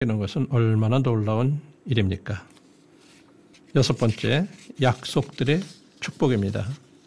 이런 것은 얼마나 놀라운 일입니까? 여섯 번째, 약속들의 축복입니다.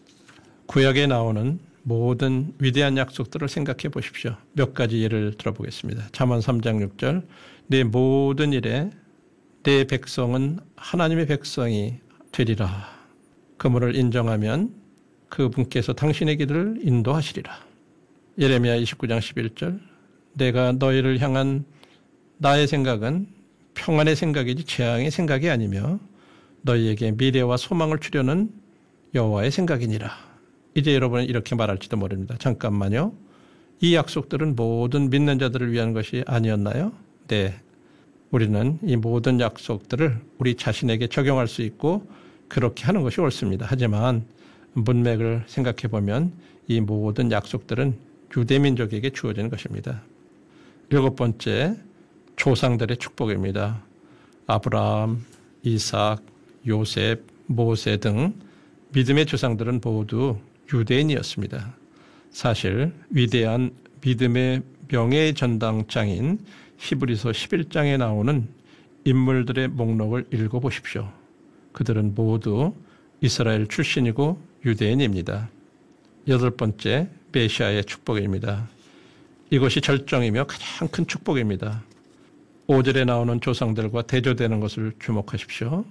구약에 나오는 모든 위대한 약속들을 생각해 보십시오. 몇 가지 예를 들어보겠습니다. 잠언 3장 6절, 내 모든 일에 내 백성은 하나님의 백성이 되리라. 그물을 인정하면 그분께서 당신의 길을 인도하시리라. 예레미야 29장 11절, 내가 너희를 향한 나의 생각은 평안의 생각이지 재앙의 생각이 아니며 너희에게 미래와 소망을 주려는 여호와의 생각이니라. 이제 여러분은 이렇게 말할지도 모릅니다. 잠깐만요. 이 약속들은 모든 믿는 자들을 위한 것이 아니었나요? 네. 우리는 이 모든 약속들을 우리 자신에게 적용할 수 있고 그렇게 하는 것이 옳습니다. 하지만 문맥을 생각해 보면 이 모든 약속들은 유대민족에게 주어지는 것입니다. 일곱 번째, 조상들의 축복입니다. 아브라함, 이삭, 요셉, 모세 등 믿음의 조상들은 모두 유대인이었습니다. 사실 위대한 믿음의 명예의 전당장인 히브리서 11장에 나오는 인물들의 목록을 읽어보십시오. 그들은 모두 이스라엘 출신이고 유대인입니다. 여덟 번째, 메시아의 축복입니다. 이것이 절정이며 가장 큰 축복입니다. 5절에 나오는 조상들과 대조되는 것을 주목하십시오.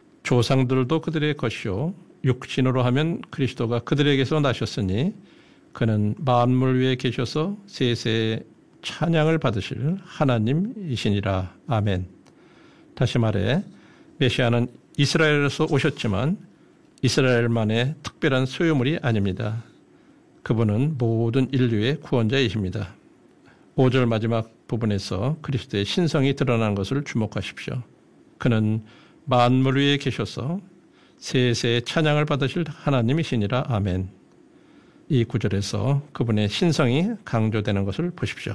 조상들도 그들의 것이요 육신으로 하면 그리스도가 그들에게서 나셨으니 그는 만물 위에 계셔서 세세의 찬양을 받으실 하나님이시니라. 아멘. 다시 말해 메시아는 이스라엘에서 오셨지만 이스라엘만의 특별한 소유물이 아닙니다. 그분은 모든 인류의 구원자이십니다. 5절 마지막 부분에서 그리스도의 신성이 드러난 것을 주목하십시오. 그는 만물 위에 계셔서 세세의 찬양을 받으실 하나님이시니라. 아멘. 이 구절에서 그분의 신성이 강조되는 것을 보십시오.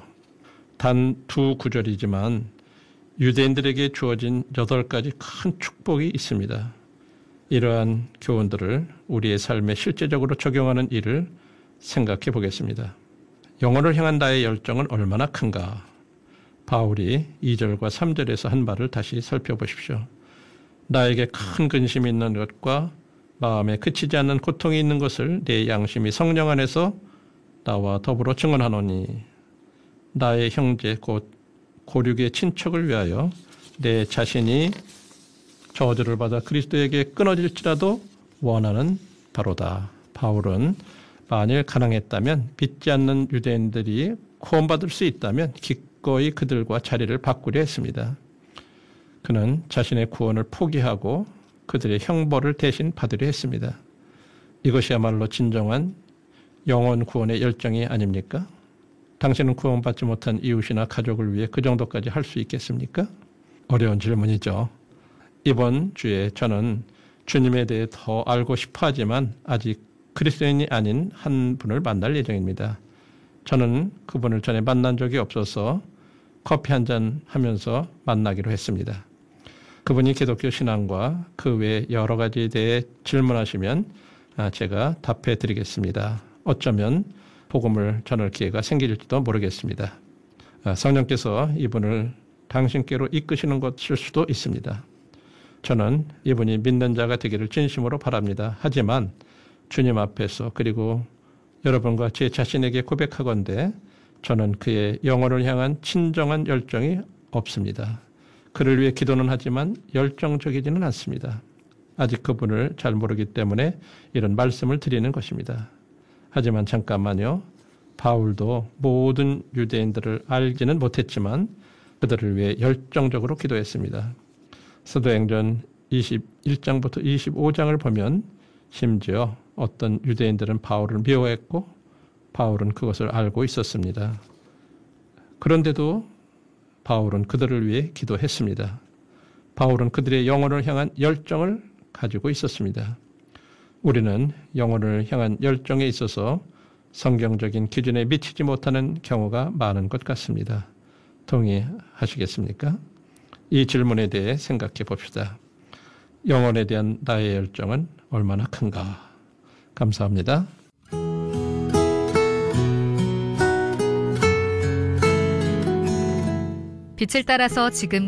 단 두 구절이지만 유대인들에게 주어진 8가지 큰 축복이 있습니다. 이러한 교훈들을 우리의 삶에 실제적으로 적용하는 일을 생각해 보겠습니다. 영혼을 향한 나의 열정은 얼마나 큰가? 바울이 2절과 3절에서 한 말을 다시 살펴보십시오. 나에게 큰 근심이 있는 것과 마음에 그치지 않는 고통이 있는 것을 내 양심이 성령 안에서 나와 더불어 증언하노니 나의 형제 곧 고륙의 친척을 위하여 내 자신이 저주를 받아 그리스도에게 끊어질지라도 원하는 바로다. 바울은 만일 가능했다면 믿지 않는 유대인들이 구원받을 수 있다면 기꺼이 그들과 자리를 바꾸려 했습니다. 그는 자신의 구원을 포기하고 그들의 형벌을 대신 받으려 했습니다. 이것이야말로 진정한 영혼 구원의 열정이 아닙니까? 당신은 구원받지 못한 이웃이나 가족을 위해 그 정도까지 할 수 있겠습니까? 어려운 질문이죠. 이번 주에 저는 주님에 대해 더 알고 싶어 하지만 아직 그리스도인이 아닌 한 분을 만날 예정입니다. 저는 그분을 전에 만난 적이 없어서 커피 한잔 하면서 만나기로 했습니다. 그분이 기독교 신앙과 그 외 여러 가지에 대해 질문하시면 제가 답해 드리겠습니다. 어쩌면 복음을 전할 기회가 생길지도 모르겠습니다. 성령께서 이분을 당신께로 이끄시는 것일 수도 있습니다. 저는 이분이 믿는 자가 되기를 진심으로 바랍니다. 하지만 주님 앞에서 그리고 여러분과 제 자신에게 고백하건대 저는 그의 영혼을 향한 진정한 열정이 없습니다. 그를 위해 기도는 하지만 열정적이지는 않습니다. 아직 그분을 잘 모르기 때문에 이런 말씀을 드리는 것입니다. 하지만 잠깐만요. 바울도 모든 유대인들을 알지는 못했지만 그들을 위해 열정적으로 기도했습니다. 사도행전 21장부터 25장을 보면 심지어 어떤 유대인들은 바울을 미워했고 바울은 그것을 알고 있었습니다. 그런데도 바울은 그들을 위해 기도했습니다. 바울은 그들의 영혼을 향한 열정을 가지고 있었습니다. 우리는 영혼을 향한 열정에 있어서 성경적인 기준에 미치지 못하는 경우가 많은 것 같습니다. 동의하시겠습니까? 이 질문에 대해 생각해 봅시다. 영혼에 대한 나의 열정은 얼마나 큰가? 감사합니다. 빛을 따라서 지금